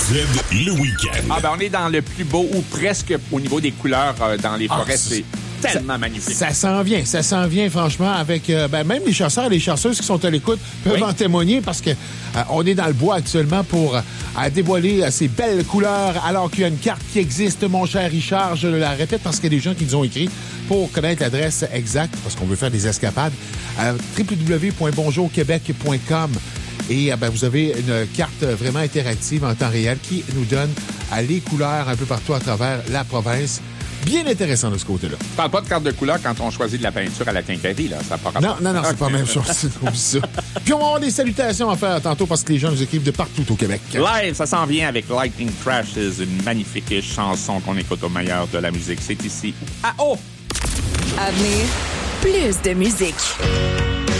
le week-end. On est dans le plus beau, ou presque au niveau des couleurs dans les forêts. C'est tellement magnifique. Ça s'en vient, franchement, avec même les chasseurs et les chasseuses qui sont à l'écoute peuvent en témoigner parce que on est dans le bois actuellement pour dévoiler ces belles couleurs, alors qu'il y a une carte qui existe, mon cher Richard. Je la répète parce qu'il y a des gens qui nous ont écrit pour connaître l'adresse exacte, parce qu'on veut faire des escapades, www.bonjourquebec.com. Et vous avez une carte vraiment interactive en temps réel qui nous donne les couleurs un peu partout à travers la province. Bien intéressant de ce côté-là. Tu parles pas de carte de couleur quand on choisit de la peinture à la quincaillerie, là. Ça n'a pas rapport. Non, c'est pas la même chose. Oublie ça. Puis on va avoir des salutations à faire tantôt parce que les gens nous écrivent de partout au Québec. Live, ça s'en vient avec Lightning Crashes, une magnifique chanson qu'on écoute au meilleur de la musique. C'est ici à O. À venir, plus de musique.